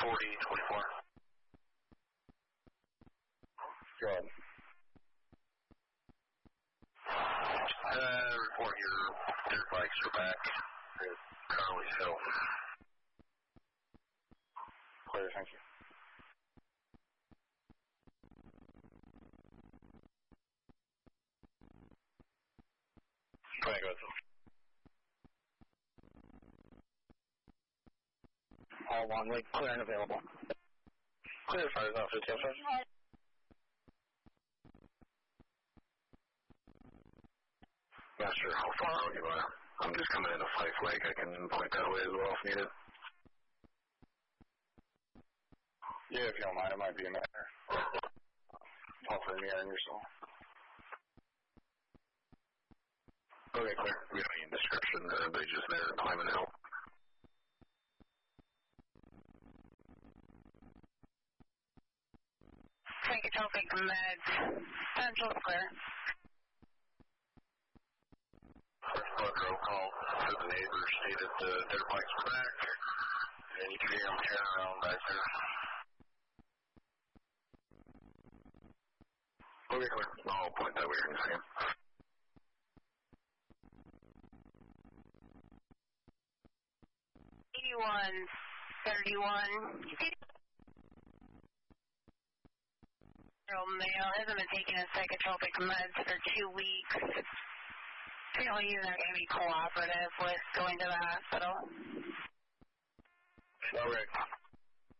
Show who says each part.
Speaker 1: 4024.
Speaker 2: Go ahead.
Speaker 1: Report your dirt bikes are back at Carly's Hill.
Speaker 2: Clear, thank you.
Speaker 1: Go ahead, go ahead.
Speaker 2: All one way, clear and available. Clear, fires off, detail sergeant.
Speaker 1: Not sure how far out you are. I'm just coming into Fife Lake. I can point that way as well if needed.
Speaker 2: Yeah, if you don't mind, it might be a matter. Talk for me and yourself.
Speaker 1: Okay, clear. We don't need description. Everybody's just there climbing out.
Speaker 3: Take a traffic meds. Central clear.
Speaker 1: First blood roll call to the neighbors stated their bikes were back. And you can hear them tearing around back there. Okay, clear. I'll point that way in a second.
Speaker 3: Male hasn't been taking his psychotropic meds for 2 weeks. Apparently he's not going to be cooperative with going to the hospital.
Speaker 1: All right.